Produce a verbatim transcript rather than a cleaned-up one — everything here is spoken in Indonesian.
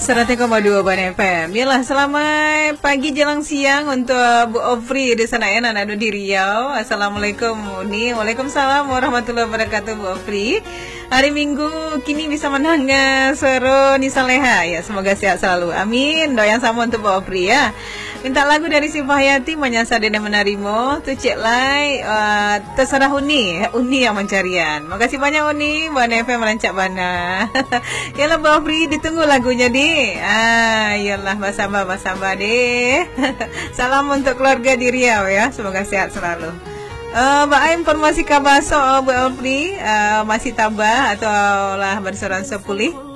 seratus koma dua Ban F M. Yalah, selamat pagi jelang siang untuk Bu Ofri di sana ya, Nana di Riau. Assalamualaikum Uni. Waalaikumsalam warahmatullahi wabarakatuh Bu Ofri. Hari Minggu kini bisa menangis Sero Nisa Leha ya, semoga sehat selalu. Amin. Doa yang sama untuk Bu Ofri ya. Minta lagu dari si Hayati menyasar dan menarimo tu cek lai uh, terserah Uni Uni yang mencarian. Makasih banyak Uni. Ban F M merancak bana. Yalah Bu Ofri, ditunggu lagunya deh. Ah, yalah basamba basamba deh. Salam untuk keluarga di Riau ya, semoga sehat selalu. Uh, Mbak informasi kabar so Bu Ofri uh, masih tambah atau lah berseran sepulih.